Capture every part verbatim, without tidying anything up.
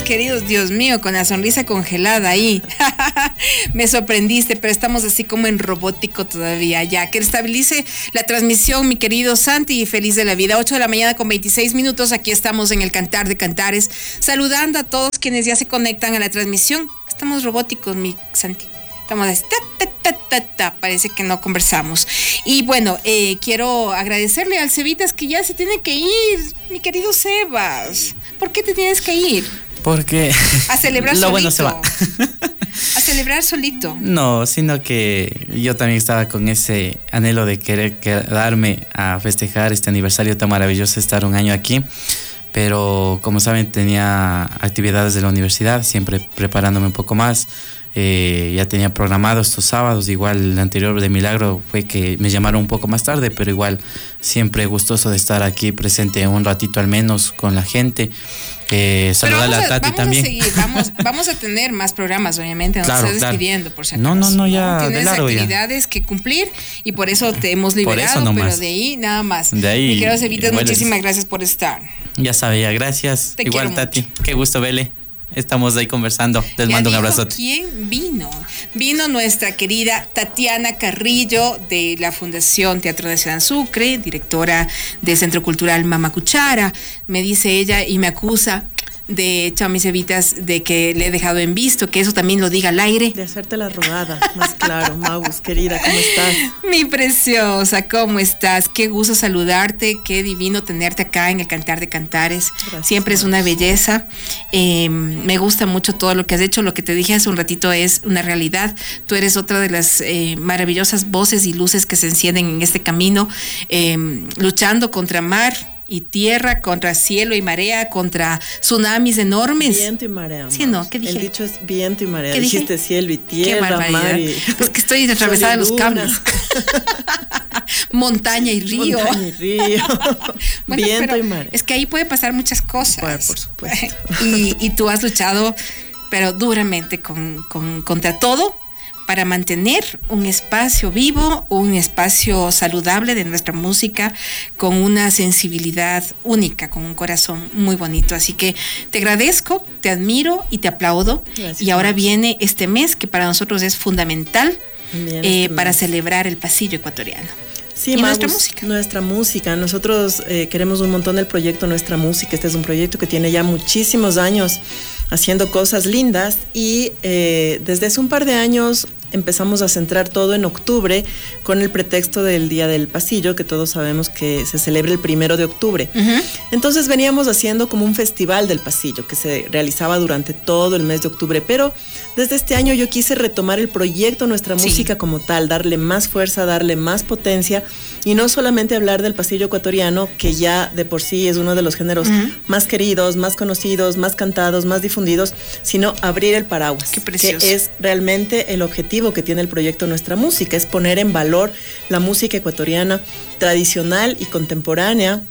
queridos, Dios mío, con la sonrisa congelada ahí. Me sorprendiste, pero estamos así como en robótico todavía. Ya, que estabilice la transmisión, mi querido Santi, y feliz de la vida. ocho de la mañana con veintiséis minutos, aquí estamos en el Cantar de Cantares, saludando a todos quienes ya se conectan a la transmisión. Estamos robóticos, mi Santi. Estamos así, ta, ta, ta, ta, ta. Parece que no conversamos. Y bueno, eh, quiero agradecerle al Cevitas que ya se tiene que ir, mi querido Sebas. ¿Por qué te tienes que ir? Porque a celebrar lo solito. Bueno se va. A celebrar solito. No, sino que yo también estaba con ese anhelo de querer quedarme a festejar este aniversario tan maravilloso, estar un año aquí. Pero como saben, tenía actividades de la universidad, siempre preparándome un poco más. Eh, ya tenía programado estos sábados. Igual el anterior de Milagro fue que me llamaron un poco más tarde, pero igual siempre gustoso de estar aquí presente un ratito al menos con la gente. Eh, saludarle a, a Tati vamos también. A seguir, vamos, vamos a tener más programas, obviamente. No claro, te estás claro. despidiendo, por si acaso. No, no, no, ya. Tienes de largo actividades ya. que cumplir y por eso te hemos liberado, no pero más. de ahí nada más. De ahí. Mi querido Cevitas, Bueno, muchísimas gracias por estar. Ya sabía, gracias. Te igual, Tati. Mucho. Qué gusto, Bele. Estamos ahí conversando. Les ya mando un dijo abrazote. ¿Quién vino? Vino nuestra querida Tatiana Carrillo de la Fundación Teatro Nacional Sucre, directora del Centro Cultural Mama Cuchara. Me dice ella y me acusa de Chami Cevitas de que le he dejado en visto, que eso también lo diga al aire. De hacerte la rogada, más claro. Magus, querida, ¿cómo estás? Mi preciosa, ¿cómo estás? Qué gusto saludarte, qué divino tenerte acá en el Cantar de Cantares. Gracias, siempre es una belleza. Eh, me gusta mucho todo lo que has hecho. Lo que te dije hace un ratito es una realidad. Tú eres otra de las eh, maravillosas voces y luces que se encienden en este camino, eh, luchando contra mar y tierra, contra cielo y marea, contra tsunamis enormes. Viento y marea. Sí, no, ¿qué dije? El dicho es viento y marea. ¿Qué Dijiste dije? cielo y tierra, mar y... Es que estoy atravesada de los cables. Montaña y río. Montaña y río. Bueno, viento y marea. Es que ahí puede pasar muchas cosas. Bueno, por supuesto. y, y tú has luchado, pero duramente con, con, contra todo, para mantener un espacio vivo, un espacio saludable de nuestra música, con una sensibilidad única, con un corazón muy bonito. Así que te agradezco, te admiro y te aplaudo. Gracias, y ahora gracias. viene este mes que para nosotros es fundamental Bien, eh, este para mes. celebrar el pasillo ecuatoriano. Sí, y Magus, nuestra música. Nuestra música. Nosotros eh, queremos un montón el proyecto Nuestra Música. Este es un proyecto que tiene ya muchísimos años haciendo cosas lindas y eh, desde hace un par de años empezamos a centrar todo en octubre con el pretexto del Día del Pasillo, que todos sabemos que se celebra el primero de octubre. Uh-huh. Entonces veníamos haciendo como un festival del pasillo que se realizaba durante todo el mes de octubre, pero desde este año yo quise retomar el proyecto Nuestra Sí. Música como tal, darle más fuerza, darle más potencia y no solamente hablar del pasillo ecuatoriano, que ya de por sí es uno de los géneros Uh-huh. más queridos, más conocidos, más cantados, más difundidos, sino abrir el paraguas, Qué precioso. que es realmente el objetivo que tiene el proyecto Nuestra Música, es poner en valor la música ecuatoriana tradicional y contemporánea,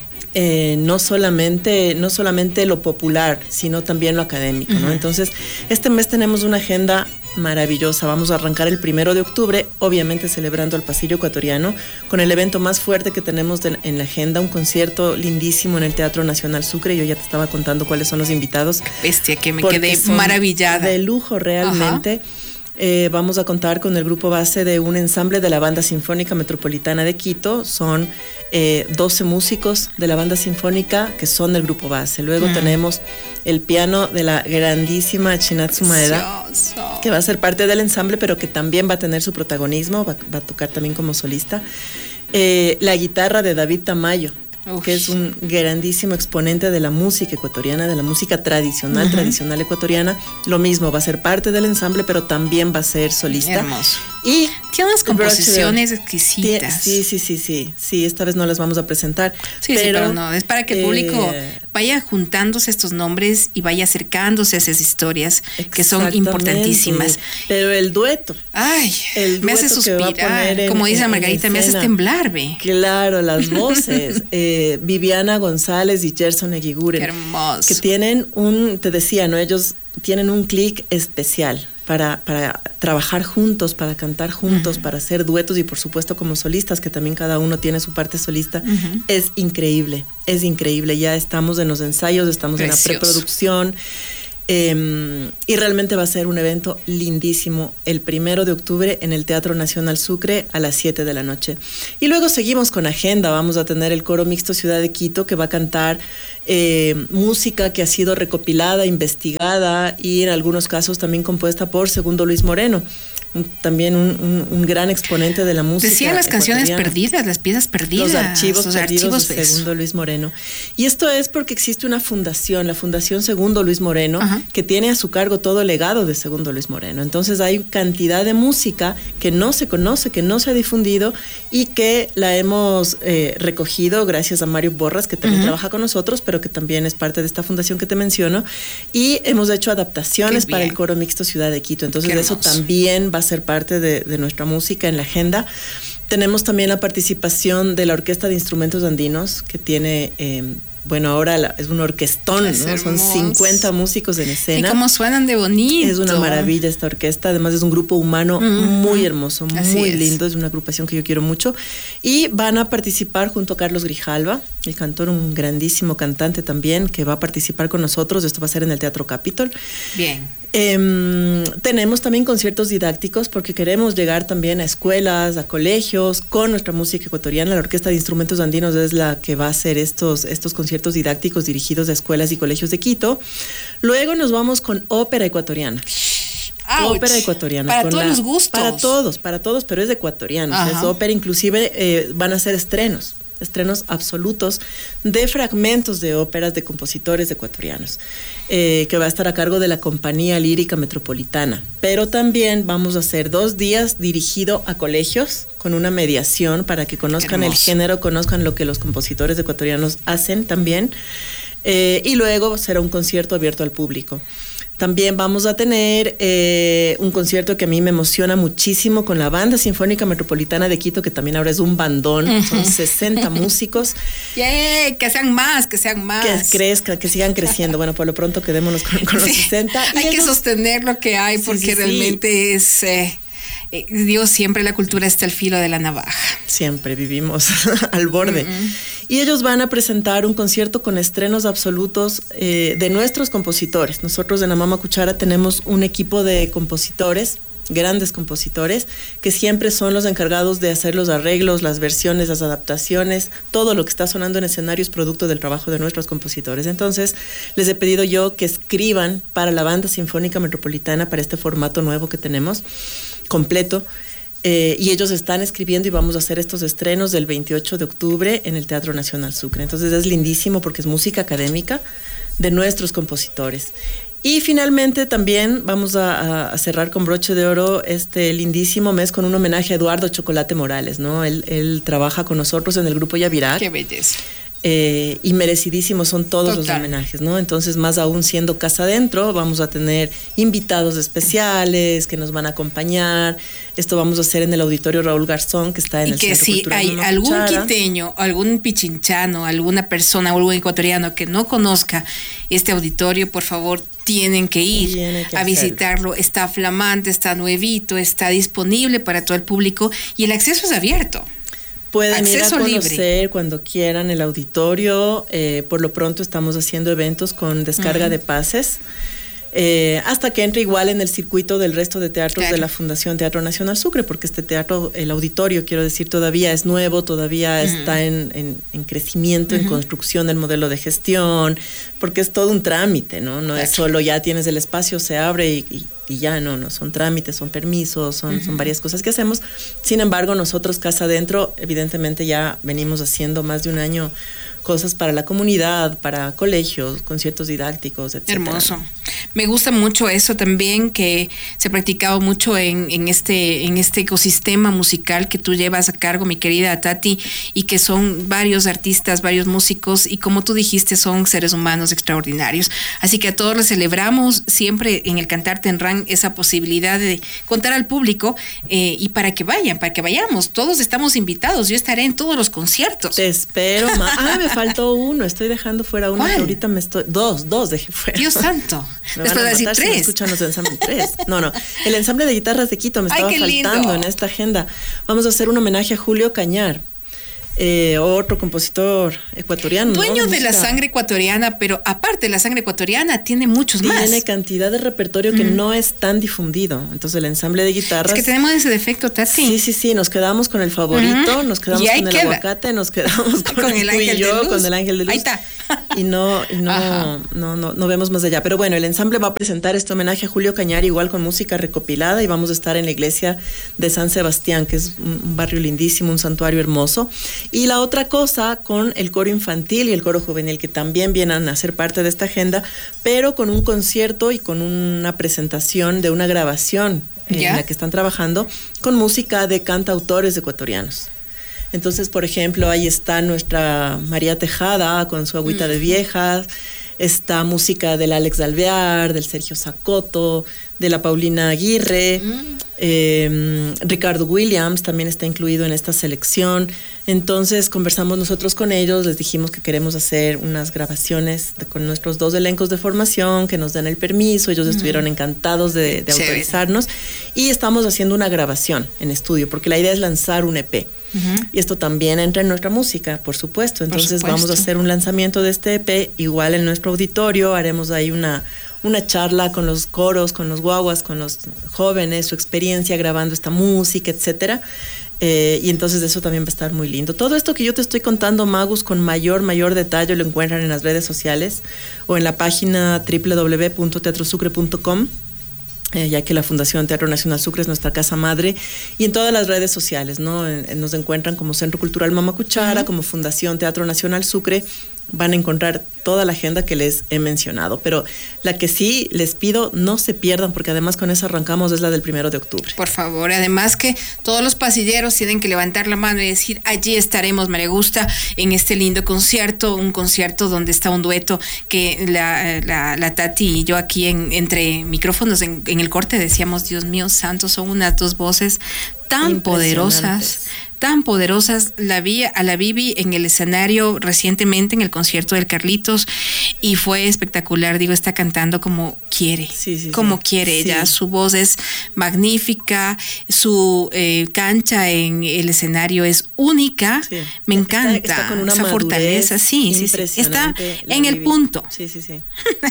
eh, no solamente, no solamente lo popular, sino también lo académico, ¿no? Uh-huh. Entonces, este mes tenemos una agenda maravillosa. Vamos a arrancar el primero de octubre, obviamente celebrando el pasillo ecuatoriano, con el evento más fuerte que tenemos de, en la agenda, un concierto lindísimo en el Teatro Nacional Sucre. Yo ya te estaba contando cuáles son los invitados. Bestia, que me porque quedé son maravillada. De lujo realmente. Eh, vamos a contar con el grupo base de un ensamble de la Banda Sinfónica Metropolitana de Quito. Son eh, doce músicos de la Banda Sinfónica que son del grupo base. Luego mm. tenemos el piano de la grandísima Chinatsu Maeda, Precioso. que va a ser parte del ensamble, pero que también va a tener su protagonismo, va, va a tocar también como solista. Eh, la guitarra de David Tamayo, Uf. que es un grandísimo exponente de la música ecuatoriana, de la música tradicional, uh-huh. tradicional ecuatoriana. Lo mismo, va a ser parte del ensamble, pero también va a ser solista. Hermoso. Y tiene unas composiciones exquisitas. Sí, sí, sí, sí. Sí, esta vez no las vamos a presentar. Sí, pero, sí, pero no, es para que el público eh, vaya juntándose estos nombres y vaya acercándose a esas historias que son importantísimas. Pero el dueto. Ay, el dueto me hace suspirar. En, Como dice en, Margarita, en me haces temblar, ve. Claro, las voces. eh, Viviana González y Gerson Eguiguren. Hermoso. Que tienen un, te decía, ¿no? Ellos tienen un clic especial para, para trabajar juntos, para cantar juntos, uh-huh. para hacer duetos y por supuesto como solistas, que también cada uno tiene su parte solista. Uh-huh. Es increíble, es increíble. Ya estamos en los ensayos, estamos Precioso. en la preproducción. Eh, y realmente va a ser un evento lindísimo el primero de octubre en el Teatro Nacional Sucre a las siete de la noche. Y luego seguimos con agenda. Vamos a tener el Coro Mixto Ciudad de Quito, que va a cantar eh, música que ha sido recopilada, investigada y en algunos casos también compuesta por Segundo Luis Moreno. Un, también un, un, un gran exponente de la música. Decían las canciones perdidas, las piezas perdidas. Los archivos los perdidos archivos de Segundo Luis Moreno. Y esto es porque existe una fundación, la Fundación Segundo Luis Moreno, Ajá. que tiene a su cargo todo el legado de Segundo Luis Moreno. Entonces hay cantidad de música que no se conoce, que no se ha difundido y que la hemos eh, recogido gracias a Mario Borras, que también uh-huh. trabaja con nosotros, pero que también es parte de esta fundación que te menciono. Y hemos hecho adaptaciones para el Coro Mixto Ciudad de Quito. Entonces eso también va a ser parte de, de nuestra música en la agenda. Tenemos también la participación de la Orquesta de Instrumentos Andinos, que tiene, eh, bueno, ahora la, es un orquestón, ¿no? Son cincuenta músicos en escena. Y cómo suenan de bonito. Es una maravilla esta orquesta, además es un grupo humano uh-huh. muy hermoso, Así muy es. lindo, es una agrupación que yo quiero mucho. Y van a participar junto a Carlos Grijalva, el cantor, un grandísimo cantante también, que va a participar con nosotros. Esto va a ser en el Teatro Capitol. Bien. Eh, tenemos también conciertos didácticos porque queremos llegar también a escuelas, a colegios con nuestra música ecuatoriana. La Orquesta de Instrumentos Andinos es la que va a hacer estos, estos conciertos didácticos dirigidos a escuelas y colegios de Quito. Luego nos vamos con ópera ecuatoriana. Ouch. Ópera ecuatoriana. Para con todos la, los gustos. Para todos, para todos, pero es ecuatoriana. Es ópera, inclusive eh, van a ser estrenos. estrenos absolutos de fragmentos de óperas de compositores ecuatorianos, eh, que va a estar a cargo de la Compañía Lírica Metropolitana. Pero también vamos a hacer dos días dirigido a colegios con una mediación para que conozcan el género, conozcan lo que los compositores ecuatorianos hacen también. Eh, y luego será un concierto abierto al público. También vamos a tener eh, un concierto que a mí me emociona muchísimo con la Banda Sinfónica Metropolitana de Quito, que también ahora es un bandón, uh-huh. son sesenta músicos. Yeah, que sean más, que sean más. Que crezcan, que sigan creciendo. Bueno, por lo pronto quedémonos con, con los sí, sesenta. Hay y que ellos, sostener lo que hay porque sí, sí, realmente sí. es... Eh, Eh, Dios, siempre la cultura está al filo de la navaja. Siempre vivimos al borde. Mm-hmm. Y ellos van a presentar un concierto con estrenos absolutos eh, de nuestros compositores. Nosotros en la Mama Cuchara tenemos un equipo de compositores, grandes compositores, que siempre son los encargados de hacer los arreglos, las versiones, las adaptaciones. Todo lo que está sonando en escenario es producto del trabajo de nuestros compositores. Entonces, les he pedido yo que escriban para la Banda Sinfónica Metropolitana, para este formato nuevo que tenemos, completo, eh, y ellos están escribiendo y vamos a hacer estos estrenos del veintiocho de octubre en el Teatro Nacional Sucre. Entonces es lindísimo porque es música académica de nuestros compositores. Y finalmente también vamos a, a cerrar con broche de oro este lindísimo mes con un homenaje a Eduardo Chocolate Morales, ¿no? Él, él trabaja con nosotros en el grupo Yavirat. ¡Qué belleza! Eh, y merecidísimos son todos Total. los homenajes, ¿no? Entonces, más aún siendo Casa Adentro, vamos a tener invitados especiales que nos van a acompañar. Esto vamos a hacer en el Auditorio Raúl Garzón, que está en y el que Centro si Cultural hay Mama algún Cuchara. quiteño, algún pichinchano, alguna persona, algún ecuatoriano que no conozca este auditorio, por favor, tienen que ir Tiene que a hacerlo. visitarlo. Está flamante, está nuevito, está disponible para todo el público y el acceso es abierto. Pueden Acceso ir a conocer libre. cuando quieran el auditorio. Eh, por lo pronto estamos haciendo eventos con descarga uh-huh. de pases. Eh, hasta que entre igual en el circuito del resto de teatros claro. de la Fundación Teatro Nacional Sucre, porque este teatro, el auditorio, quiero decir, todavía es nuevo, todavía uh-huh. está en, en, en crecimiento, uh-huh. en construcción del modelo de gestión, porque es todo un trámite, ¿no? No claro. es solo ya tienes el espacio, se abre y, y, y ya, no, no, son trámites, son permisos, son, uh-huh. son varias cosas que hacemos. Sin embargo, nosotros, Casa Adentro, evidentemente ya venimos haciendo más de un año cosas para la comunidad, para colegios, conciertos didácticos, etcétera. Hermoso. Me gusta mucho eso también, que se ha practicado mucho en, en, este, en este ecosistema musical que tú llevas a cargo, mi querida Tati, y que son varios artistas, varios músicos, y como tú dijiste, son seres humanos extraordinarios. Así que a todos les celebramos siempre en el Cantar Tendrán esa posibilidad de contar al público eh, y para que vayan, para que vayamos. Todos estamos invitados. Yo estaré en todos los conciertos. Te espero, ma. Ah, me faltó uno. Estoy dejando fuera uno. Que ahorita me estoy... Dos, dos dejé fuera. Dios santo. Me Después de decir tres. Si me escuchan los ensambles. Tres. No, no. El ensamble de guitarras de Quito me estaba Ay, faltando lindo. En esta agenda. Vamos a hacer un homenaje a Julio Cañar. Eh, otro compositor ecuatoriano. Dueño ¿no? de la sangre ecuatoriana, pero aparte de la sangre ecuatoriana, tiene muchos tiene más. Tiene cantidad de repertorio que mm. no es tan difundido. Entonces el ensamble de guitarras... Es que tenemos ese defecto, Tati. Sí, sí, sí, nos quedamos con el favorito, mm. nos quedamos con el queda. aguacate, nos quedamos con, con el, el ángel y yo, de luz. Con el ángel de luz. Ahí está. Y no, y no, no, no, no vemos más allá. Pero bueno, el ensamble va a presentar este homenaje a Julio Cañari, igual con música recopilada, y vamos a estar en la iglesia de San Sebastián, que es un barrio lindísimo, un santuario hermoso. Y la otra cosa, con el coro infantil y el coro juvenil, que también vienen a ser parte de esta agenda, pero con un concierto y con una presentación de una grabación en la que están trabajando con música de cantautores ecuatorianos. Entonces, por ejemplo, ahí está nuestra María Tejada con su Agüita mm. de Viejas, está música del Alex Alvear, del Sergio Zacoto, de la Paulina Aguirre, mm. eh, Ricardo Williams también está incluido en esta selección. Entonces conversamos nosotros con ellos, les dijimos que queremos hacer unas grabaciones de, con nuestros dos elencos de formación, que nos den el permiso, ellos mm. estuvieron encantados de, de autorizarnos, y estamos haciendo una grabación en estudio, porque la idea es lanzar un E P. Uh-huh. Y esto también entra en nuestra música, por supuesto. Entonces por supuesto. Vamos a hacer un lanzamiento de este E P, igual en nuestro auditorio, haremos ahí una, una charla con los coros, con los guaguas, con los jóvenes, su experiencia grabando esta música, etcétera. Eh, y entonces eso también va a estar muy lindo. Todo esto que yo te estoy contando, Magus, con mayor, mayor detalle lo encuentran en las redes sociales o en la página doble u doble u doble u punto teatro sucre punto com. Eh, ya que la Fundación Teatro Nacional Sucre es nuestra casa madre, y en todas las redes sociales, ¿no? En, en, nos encuentran como Centro Cultural Mama Cuchara, uh-huh. como Fundación Teatro Nacional Sucre. Van a encontrar toda la agenda que les he mencionado, pero la que sí les pido no se pierdan, porque además con eso arrancamos, es la del primero de octubre. Por favor, además que todos los pasilleros tienen que levantar la mano y decir, allí estaremos, María Gusta, en este lindo concierto, un concierto donde está un dueto que la, la, la Tati y yo aquí en, entre micrófonos en, en el corte decíamos, Dios mío santo, son unas dos voces tan poderosas, tan poderosas. La vi a la Bibi en el escenario recientemente en el concierto del Carlitos y fue espectacular. Digo, está cantando como quiere, sí, sí, como sí. quiere sí. ella. Su voz es magnífica, su eh, cancha en el escenario es única. Sí. Me encanta está, está con una esa fortaleza. Sí, sí, sí. Está en el Bibi. punto. Sí, sí, sí.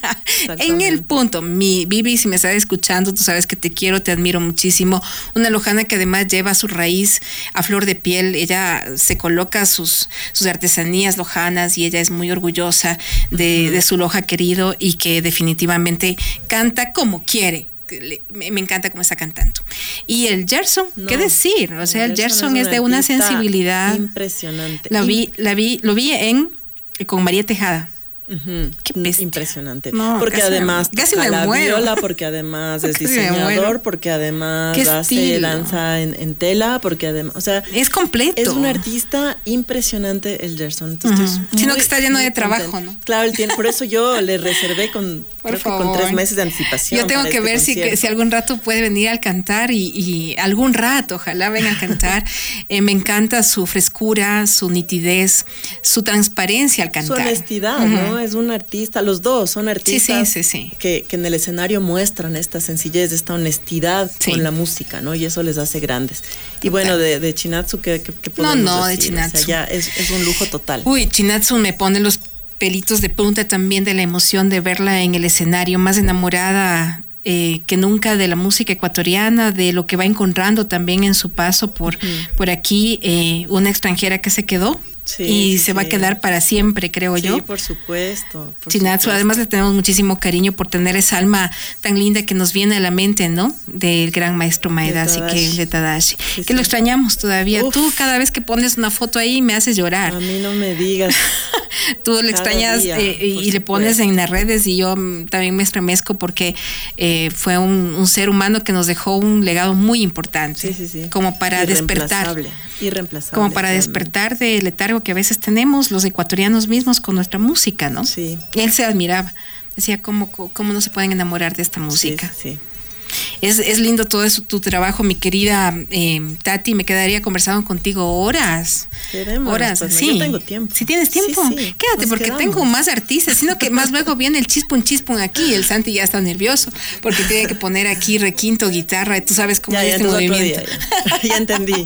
En el punto. Mi Bibi, si me estás escuchando, tú sabes que te quiero, te admiro muchísimo. Una lojana que además lleva su raíz a flor de piel. Ella se coloca sus, sus artesanías lojanas y ella es muy orgullosa de, uh-huh. de su loja querido, y que definitivamente canta como quiere. Me, me encanta cómo está cantando. Y el Gerson, no, ¿qué decir? O sea, el Gerson, Gerson es, es de una sensibilidad impresionante. La vi, la vi, lo vi en con María Tejada. Uh-huh. Qué impresionante. No, porque casi además me, casi toca me la muero. viola, porque además es diseñador, porque además hace danza en, en tela, porque además, o sea, es completo. Es un artista impresionante el Gerson. Uh-huh. Sino que está lleno de trabajo, contento. ¿no? Claro, él tiene, por eso yo le reservé con, creo que con tres meses de anticipación. Yo tengo que este ver si, que, si algún rato puede venir al cantar y, y algún rato, ojalá venga a cantar. eh, me encanta su frescura, su nitidez, su transparencia al cantar. Su honestidad, uh-huh. ¿no? Es un artista. Los dos son artistas sí, sí, sí, sí. Que, que en el escenario muestran esta sencillez, esta honestidad sí. con la música, ¿no? Y eso les hace grandes. Y total. Bueno, de, de Chinatsu, ¿qué, qué, qué podemos No, no, decir? de Chinatsu. O sea, ya es, es un lujo total. Uy, Chinatsu me pone los pelitos de punta también de la emoción de verla en el escenario, más enamorada eh, que nunca de la música ecuatoriana, de lo que va encontrando también en su paso por, uh-huh. por aquí, eh, una extranjera que se quedó. Sí, y sí, se va sí. a quedar para siempre, creo sí, yo. Sí, por supuesto. Por Chinatsu, supuesto. Además le tenemos muchísimo cariño por tener esa alma tan linda que nos viene a la mente, ¿no? Del gran maestro Maeda, así que de Tadashi. Sí, que sí. lo extrañamos todavía. Uf. Tú cada vez que pones una foto ahí me haces llorar. A mí no me digas. Tú lo extrañas día, eh, y supuesto. Le pones en las redes, y yo también me estremezco porque eh, fue un, un ser humano que nos dejó un legado muy importante. Sí, sí, sí. Como para despertar. Irreemplazable. Como para realmente. despertar del letargo que a veces tenemos los ecuatorianos mismos con nuestra música, ¿no? Sí. Y él se admiraba. Decía, ¿cómo, cómo no se pueden enamorar de esta música? Sí, sí. Es, es lindo todo eso, tu trabajo, mi querida eh, Tati. Me quedaría conversando contigo horas. Queremos, horas, pues, sí. Yo tengo tiempo. Si tienes tiempo, sí, sí, quédate, porque quedamos. tengo más artistas, sino que más luego viene el chispun chispun aquí. El Santi ya está nervioso porque tiene que poner aquí requinto, guitarra. Tú sabes cómo ya, es ya, este movimiento. Día, ya. ya entendí.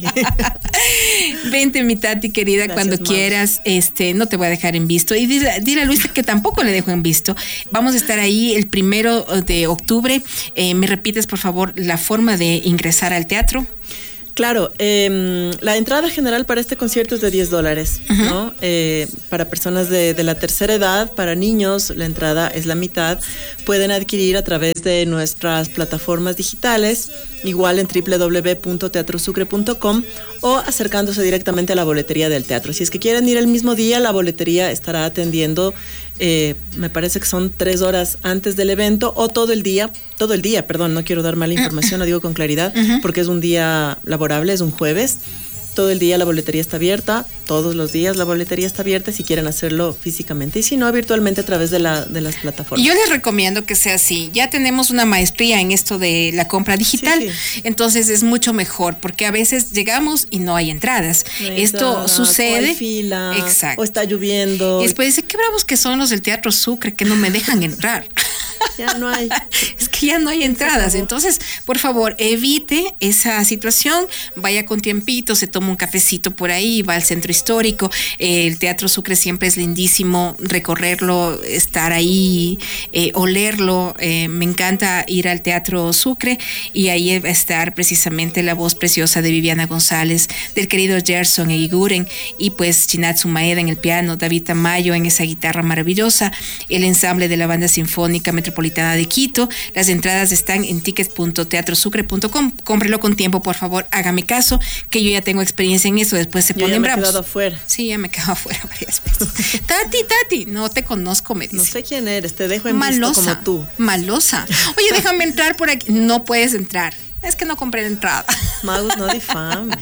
Vente, mi Tati querida, gracias, cuando Maus. Quieras. Este, no te voy a dejar en visto. Y dile, dile a Luisa que tampoco le dejo en visto. Vamos a estar ahí el primero de octubre. Eh, ¿Me repites, por favor, la forma de ingresar al teatro? Claro, eh, la entrada general para este concierto es de diez dólares, uh-huh. ¿no? Eh, para personas de, de la tercera edad, para niños, la entrada es la mitad. Pueden adquirir a través de nuestras plataformas digitales, igual en doble u doble u doble u punto teatro sucre punto com o acercándose directamente a la boletería del teatro. Si es que quieren ir el mismo día, la boletería estará atendiendo, eh, me parece que son tres horas antes del evento o todo el día, todo el día, perdón, no quiero dar mala información, lo digo con claridad, uh-huh. porque es un día laborable, es un jueves. Todo el día la boletería está abierta, todos los días la boletería está abierta si quieren hacerlo físicamente y si no, virtualmente a través de, la, de las plataformas. Yo les recomiendo que sea así. Ya tenemos una maestría en esto de la compra digital, sí, sí. entonces es mucho mejor porque a veces llegamos y no hay entradas. No hay esto entradas, sucede. O hay fila, exacto. o está lloviendo. Y después dice, qué bravos que son los del Teatro Sucre que no me dejan entrar. Ya no hay. Es que ya no hay entradas. Entonces, por favor, evite esa situación. Vaya con tiempito, se toma un cafecito por ahí, va al centro histórico. Eh, el Teatro Sucre siempre es lindísimo recorrerlo, estar ahí, eh, olerlo. Eh, me encanta ir al Teatro Sucre y ahí va a estar precisamente la voz preciosa de Viviana González, del querido Gerson Eguiguren y pues Chinatsu Maeda en el piano, David Tamayo en esa guitarra maravillosa, el ensamble de la Banda Sinfónica Metropolitana de Quito. Las entradas están en tickets punto teatro sucre punto com. Cómprelo con tiempo, por favor, hágame caso, que yo ya tengo experiencia en eso, después se yo ponen ya me bravos. he quedado afuera. Sí, ya me he quedado afuera varias veces. Tati, Tati, no te conozco, me dice. No sé quién eres, te dejo en malosa, visto como tú. Malosa. Oye, déjame entrar por aquí. No puedes entrar. Es que no compré la entrada. Magus, no difames.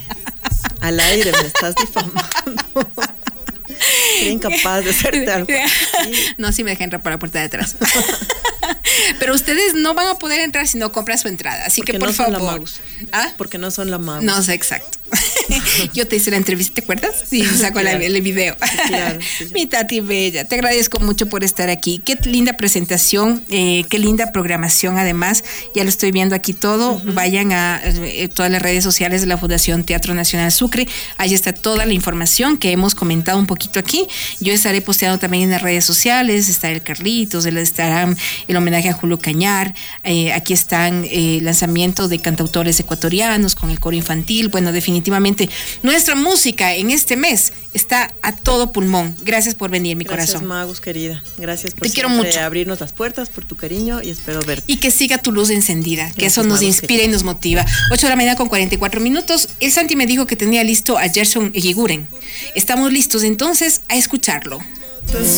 Al aire me estás difamando. Sería incapaz de hacerte algo. No, sí me dejé entrar por la puerta de atrás. Pero ustedes no van a poder entrar si no compran su entrada. Así porque que por no favor. Son la Magus. ¿Ah? Porque no son la Magus. No sé, exacto. Yo te hice la entrevista, ¿te acuerdas? Sí, saco claro. la, el video. Claro, sí. Mi Tati bella, te agradezco mucho por estar aquí. Qué linda presentación, eh, qué linda programación además. Ya lo estoy viendo aquí todo. Uh-huh. Vayan a eh, todas las redes sociales de la Fundación Teatro Nacional Sucre. Ahí está toda la información que hemos comentado un poquito aquí. Yo estaré posteando también en las redes sociales. Está el Carlitos, estará el homenaje a Julio Cañar. Eh, aquí están el eh, lanzamiento de cantautores ecuatorianos con el coro infantil. Bueno, definitivamente nuestra música en este mes está a todo pulmón. Gracias por venir, mi Gracias, corazón. Gracias, Magus, querida. Gracias por Te quiero mucho. abrirnos las puertas, por tu cariño y espero verte. Y que siga tu luz encendida, Gracias, que eso nos Magus, inspira querida. Y nos motiva. ocho de la mañana con cuarenta y cuatro minutos. El Santi me dijo que tenía listo a Gerson Eguiguren. Estamos listos entonces a escucharlo.